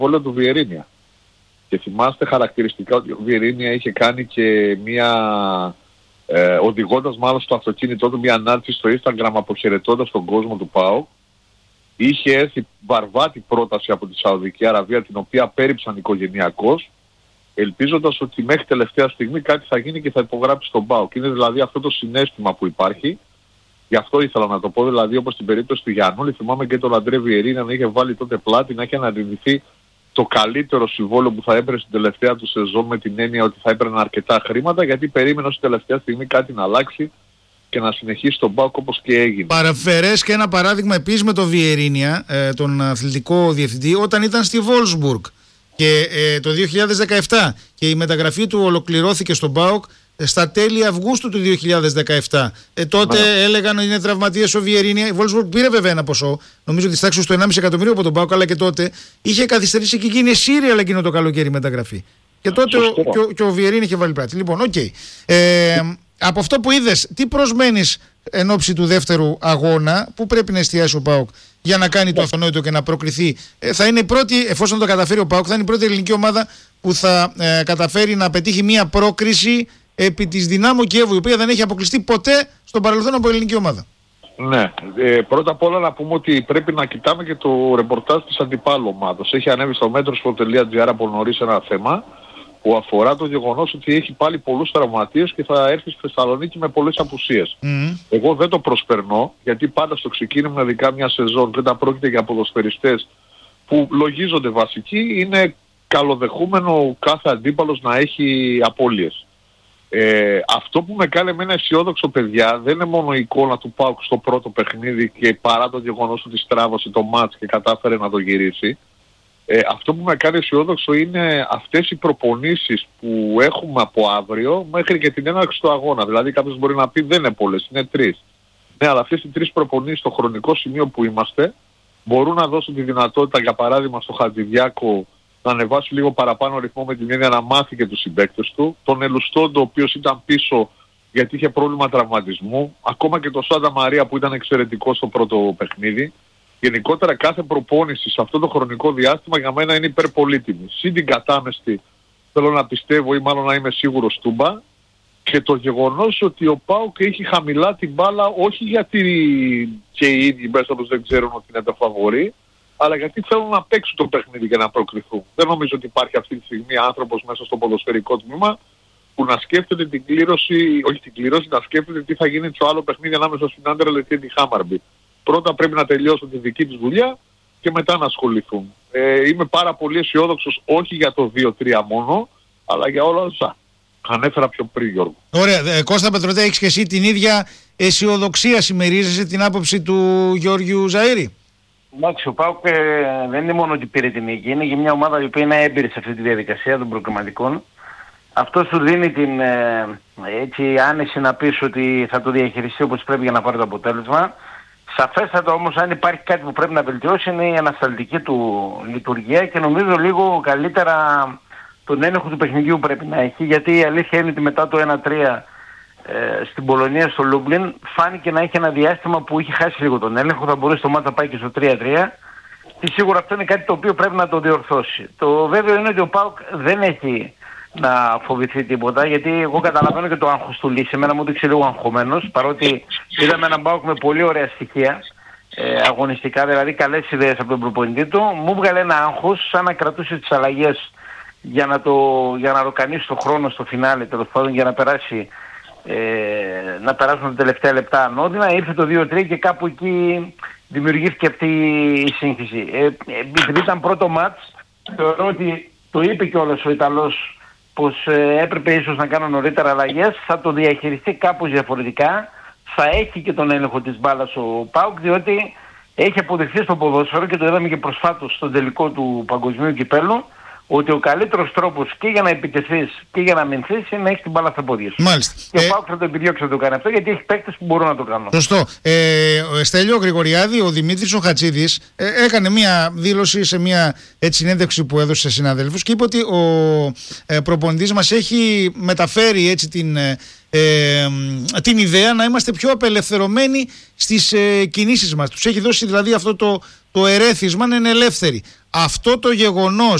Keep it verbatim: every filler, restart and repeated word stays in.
συμβόλαιο του Βιερίνια. Και θυμάστε χαρακτηριστικά ότι ο Βιερίνια είχε κάνει και μια, ε, οδηγώντας μάλλον στο αυτοκίνητό του, μια ανάρτηση στο Instagram αποχαιρετώντας τον κόσμο του ΠΑΟΚ. Είχε έρθει βαρβάτη πρόταση από τη Σαουδική Αραβία, την οποία πέριψαν οικογενειακώς, ελπίζοντας ότι μέχρι τελευταία στιγμή κάτι θα γίνει και θα υπογράψει στον ΠΑΟΚ. Είναι δηλαδή αυτό το συναίσθημα που υπάρχει. Γι' αυτό ήθελα να το πω, δηλαδή όπως στην περίπτωση του Γιαννούλη, θυμάμαι και τον Αντρέ Βιερίνια να είχε βάλει τότε πλάτη, να είχε αναρνηθεί το καλύτερο συμβόλαιο που θα έπαιρνε στην τελευταία του σεζόν, με την έννοια ότι θα έπαιρνε αρκετά χρήματα, γιατί περίμενε στην τελευταία στιγμή κάτι να αλλάξει και να συνεχίσει τον ΠΑΟΚ όπως και έγινε. Παραφέρες και ένα παράδειγμα επίσης με τον Βιερίνια, ε, τον αθλητικό διευθυντή, όταν ήταν στη Βόλσμπουργκ και ε, το δύο χιλιάδες δεκαεπτά και η μεταγραφή του ολοκληρώθηκε στον ΠΑΟΚ στα τέλη Αυγούστου του δύο χιλιάδες δεκαεπτά. Ε, τότε Μα... έλεγαν ότι είναι τραυματίες ο Βιερίνια. Η Wolfsburg πήρε βέβαια ένα ποσό, νομίζω της τάξης του ενάμιση εκατομμύριο από τον ΠΑΟΚ, αλλά και τότε είχε καθυστερήσει και γίνει σύριαλ εκείνο το καλοκαίρι μεταγραφή. Και τότε ο, και, ο, και ο Βιερίνια είχε βάλει πράτη. Λοιπόν, οκ. Okay. Ε, από αυτό που είδες, τι προσμένεις εν ώψη του δεύτερου αγώνα, που πρέπει να εστιάσει ο ΠΑΟΚ για να κάνει το αυτονόητο και να προκριθεί? Ε, θα είναι η πρώτη, εφόσον το καταφέρει ο ΠΑΟΚ, θα είναι η πρώτη ελληνική ομάδα που θα ε, καταφέρει να πετύχει μία πρόκριση επί της Δυνάμω Κιέβου, η οποία δεν έχει αποκλειστεί ποτέ στον παρελθόν από ελληνική ομάδα. Ναι. Ε, πρώτα απ' όλα να πούμε ότι πρέπει να κοιτάμε και το ρεπορτάζ της αντιπάλου ομάδος. Έχει ανέβει στο μέτροσπορ τελεία τζι άρ από νωρίς ένα θέμα που αφορά το γεγονός ότι έχει πάλι πολλούς τραυματίες και θα έρθει στη Θεσσαλονίκη με πολλές απουσίες. Mm. Εγώ δεν το προσπερνώ, γιατί πάντα στο ξεκίνημα, ειδικά μια σεζόν, όταν πρόκειται για ποδοσφαιριστές που λογίζονται βασικοί, είναι καλοδεχούμενο κάθε αντίπαλος να έχει απώλειες. Ε, αυτό που με κάνει εμένα αισιόδοξο, παιδιά, δεν είναι μόνο η εικόνα του ΠΑΟΚ στο πρώτο παιχνίδι και παρά το γεγονός ότι στράβωσε το μάτς και κατάφερε να το γυρίσει. Ε, αυτό που με κάνει αισιόδοξο είναι αυτές οι προπονήσεις που έχουμε από αύριο μέχρι και την έναρξη του αγώνα. Δηλαδή κάποιος μπορεί να πει δεν είναι πολλές, είναι τρεις. Ναι, αλλά αυτές οι τρεις προπονήσεις στο χρονικό σημείο που είμαστε μπορούν να δώσουν τη δυνατότητα, για παράδειγμα στο Χατζηδιάκο, να ανεβάσει λίγο παραπάνω ρυθμό, με την έννοια να μάθει και τους συμπαίκτες του. Τον Ελουστόντο, ο οποίος ήταν πίσω γιατί είχε πρόβλημα τραυματισμού. Ακόμα και τον Σάντα Μαρία που ήταν εξαιρετικό στο πρώτο παιχνίδι. Γενικότερα κάθε προπόνηση σε αυτό το χρονικό διάστημα για μένα είναι υπερπολίτιμη. Συν την κατάμεστη, θέλω να πιστεύω ή μάλλον να είμαι σίγουρος, Τούμπα, και το γεγονός ότι ο ΠΑΟΚ έχει χαμηλά την μπάλα, όχι γιατί και οι ίδιοι μέσα τους δεν ξέρουν ότι είναι το φαβορί, αλλά γιατί θέλουν να παίξουν το παιχνίδι και να προκριθούν. Δεν νομίζω ότι υπάρχει αυτή τη στιγμή άνθρωπος μέσα στο ποδοσφαιρικό τμήμα που να σκέφτεται την κλήρωση, όχι την κλήρωση, να σκέφτεται τι θα γίνει στο άλλο παιχνίδι ανάμεσα στην Άντερλεχτ και τη Χάμαρμπι. Πρώτα πρέπει να τελειώσουν τη δική τους δουλειά και μετά να ασχοληθούν. Ε, είμαι πάρα πολύ αισιόδοξος, όχι για το δύο τρία μόνο, αλλά για όλα όσα ανέφερα πιο πριν, Γιώργο. Ωραία. Ε, Κώστα Πετρωτέ, έχεις και εσύ την ίδια αισιοδοξία, συμμερίζεσαι την άποψη του Γιώργιου Ζαΐρη? Εντάξει, ο ΠΑΟΚ ε, δεν είναι μόνο ότι πήρε την νίκη, είναι και μια ομάδα η οποία είναι έμπειρη σε αυτή τη διαδικασία των προκριματικών. Αυτό σου δίνει την ε, έτσι, άνεση να πεις ότι θα το διαχειριστεί όπως πρέπει για να πάρει το αποτέλεσμα. Σαφέστατα όμως, αν υπάρχει κάτι που πρέπει να βελτιώσει, είναι η ανασταλτική του λειτουργία και νομίζω λίγο καλύτερα τον έλεγχο του παιχνιδιού πρέπει να έχει, γιατί η αλήθεια είναι ότι μετά το ένα τρία ε, στην Πολωνία, στο Λούμπλιν, φάνηκε να έχει ένα διάστημα που είχε χάσει λίγο τον έλεγχο, θα μπορούσε το μάτς να πάει και στο τρία τρία και σίγουρα αυτό είναι κάτι το οποίο πρέπει να το διορθώσει. Το βέβαιο είναι ότι ο ΠΑΟΚ δεν έχει να φοβηθεί τίποτα, γιατί εγώ καταλαβαίνω και το άγχος του Λύση. Εμένα μου έδειξε λίγο αγχωμένος, παρότι είδαμε έναν ΠΑΟΚ με πολύ ωραία στοιχεία ε, αγωνιστικά, δηλαδή καλές ιδέες από τον προπονητή του. Μου βγάλε ένα άγχος σαν να κρατούσε τις αλλαγές για να το, για να ροκανίσει το χρόνο στο φινάλε, τέλος πάντων, για να περάσει ε, να περάσουν τα τελευταία λεπτά ανώδυνα. Ήρθε το δύο τρία και κάπου εκεί δημιουργήθηκε αυτή η σύγχυση. Ε, επειδή ήταν πρώτο μάτς, θεωρώ ότι το είπε κιόλας ο Ιταλός πως ε, έπρεπε ίσως να κάνω νωρίτερα αλλαγές, θα το διαχειριστεί κάπως διαφορετικά, θα έχει και τον έλεγχο της μπάλας ο ΠΑΟΚ, διότι έχει αποδειχθεί στο ποδόσφαιρο και το είδαμε και προσφάτως στον τελικό του Παγκοσμίου Κυπέλλου, ότι ο καλύτερος τρόπος και για να επιτεθείς και για να αμυνθείς είναι να έχεις την μπάλα στα πόδια σου. Μάλιστα. Και ε... ο ΠΑΟΚ θα το επιδιώξει να το κάνει αυτό, γιατί έχει παίκτες που μπορούν να το κάνουν. Σωστό. Ε, ο Στέλιο Γρηγοριάδη, ο Δημήτρης ο Χατσίδης ε, έκανε μια δήλωση σε μια έτσι, συνέντευξη που έδωσε σε συναδέλφους και είπε ότι ο ε, προπονητής μας έχει μεταφέρει έτσι την... Ε, Ε, την ιδέα να είμαστε πιο απελευθερωμένοι στις ε, κινήσεις μας. Τους έχει δώσει δηλαδή αυτό το, το ερέθισμα να είναι ελεύθεροι. Αυτό το γεγονός